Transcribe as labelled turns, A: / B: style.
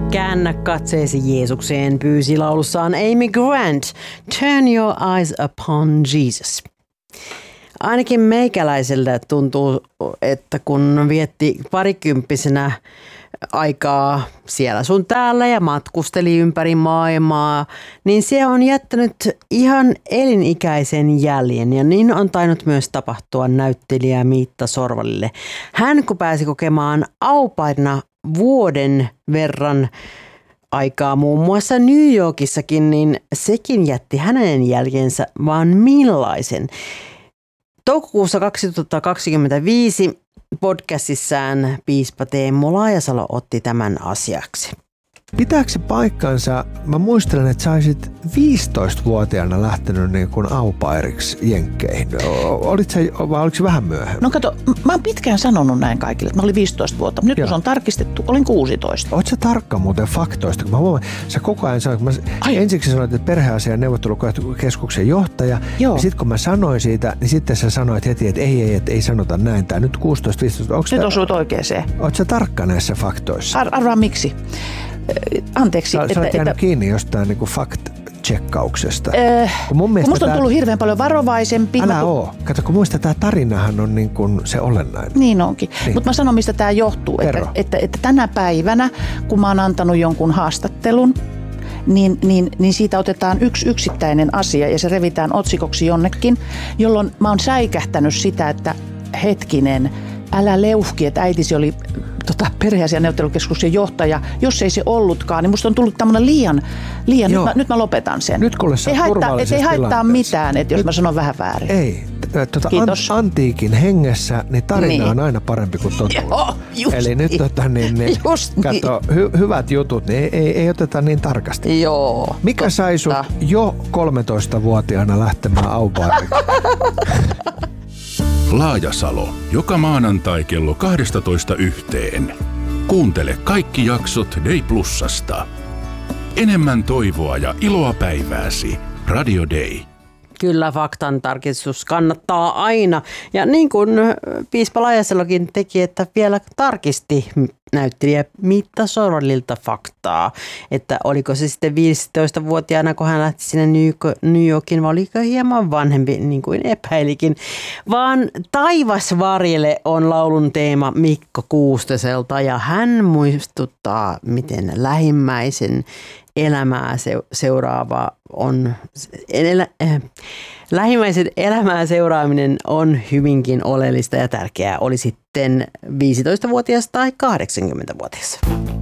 A: Käännä katseesi Jeesukseen, pyysi laulussaan Amy Grant. Turn your eyes upon Jesus. Ainakin meikäläiselle tuntuu, että kun vietti parikymppisenä aikaa siellä sun täällä ja matkusteli ympäri maailmaa, niin se on jättänyt ihan elinikäisen jäljen ja niin on tainnut myös tapahtua näyttelijä Miitta Sorvalille. Hän kun pääsi kokemaan au pairina vuoden verran aikaa muun muassa New Yorkissakin, niin sekin jätti hänen jälkensä, vaan millaisen. Toukokuussa 2025 podcastissaan piispa Teemu Laajasalo otti tämän asiaksi.
B: Pitääkö se paikkansa? Mä muistelen, että sä olisit 15-vuotiaana lähtenyt niin kuin au pairiksi jenkkeihin. Olit sä, vai oliko se vähän myöhemmin?
C: No kato, mä oon pitkään sanonut näin kaikille, että mä olin 15 vuotta. Nyt kun se on tarkistettu, olin 16.
B: Oot sä tarkka muuten faktoista? Kun mä huomaan, sä koko ajan sanoit, ensiksi sanoit, että perheasian neuvottelukeskuksen johtaja. Ja sitten kun mä sanoin siitä, niin sitten sä sanoit heti, että ei sanota näin. Tää nyt 16-15.
C: Nyt osuit oikeeseen.
B: Oot sä tarkka näissä faktoissa?
C: Arvaa miksi. Anteeksi.
B: Sä olet jäänyt kiinni jostain niin kuin fact-checkauksesta.
C: Kun musta on tullut hirveän paljon varovaisempi.
B: Älä oo. Kato, kun muista tämä tarinahan on niin kuin se olennainen.
C: Niin onkin. Niin. Mutta mä sanon, mistä tämä johtuu. Että tänä päivänä, kun mä oon antanut jonkun haastattelun, niin siitä otetaan yksi yksittäinen asia ja se revitään otsikoksi jonnekin, jolloin mä oon säikähtänyt sitä, että hetkinen, älä leuhki, että äitisi oli perheasian neuvottelukeskuksen johtaja. Jos ei se ollutkaan, niin musta on tullut tämmöinen liian nyt mä lopetan sen.
B: Nyt kuule sä turvallisessa
C: ei haittaa mitään, että jos mä sanon vähän väärin.
B: Ei. Antiikin hengessä, niin tarina on aina parempi kuin totuus. Eli nyt kato, hyvät jutut, niin ei oteta niin tarkasti.
C: Joo.
B: Mikä sai sut jo 13-vuotiaana lähtemään au pairiksi?
D: Laajasalo. Joka maanantai kello 12:00. Kuuntele kaikki jaksot Day Plusasta. Enemmän toivoa ja iloa päivääsi. Radio Day.
A: Kyllä, faktan tarkistus kannattaa aina. Ja niin kuin piispa Laajasalokin teki, että vielä tarkisti näyttelijä Miitta Sorvalilta faktaa, että oliko se sitten 15-vuotiaana, kun hän lähti sinne New Yorkin, vai oliko hieman vanhempi, niin kuin epäilikin. Vaan Taivas varjele on laulun teema Mikko Kuusteselta, ja hän muistuttaa, miten lähimmäisen elämää seuraava on, lähimmäisen elämää seuraaminen on hyvinkin oleellista ja tärkeää, oli sitten 15-vuotias tai 80-vuotias.